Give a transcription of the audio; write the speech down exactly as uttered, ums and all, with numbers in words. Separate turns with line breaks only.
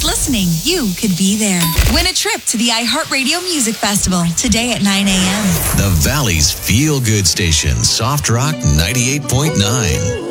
just listening, you could be there. Win a trip to the iHeartRadio Music Festival today at nine a.m.
The Valley's feel-good station, Soft Rock ninety-eight point nine.